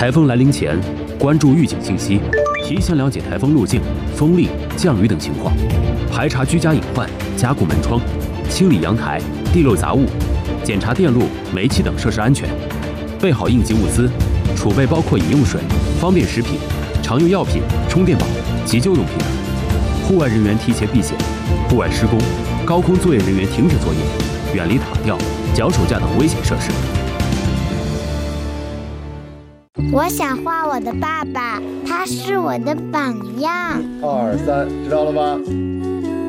台风来临前，关注预警信息，提前了解台风路径、风力、降雨等情况，排查居家隐患，加固门窗，清理阳台、地漏杂物，检查电路、煤气等设施安全，备好应急物资，储备包括饮用水、方便食品、常用药品、充电宝、急救用品等。户外人员提前避险，户外施工、高空作业人员停止作业，远离塔吊、脚手架等危险设施。 我想画我的爸爸，他是我的榜样。 2、3，知道了吗？